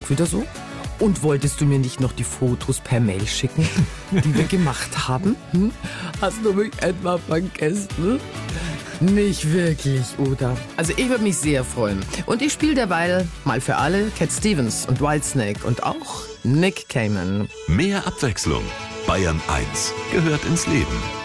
auch wieder so. Und wolltest du mir nicht noch die Fotos per Mail schicken, die wir gemacht haben? Hast du mich etwa vergessen? Nicht wirklich, oder? Also ich würde mich sehr freuen. Und ich spiele derweil mal für alle Cat Stevens und Whitesnake und auch Nick Cayman. Mehr Abwechslung. Bayern 1 gehört ins Leben.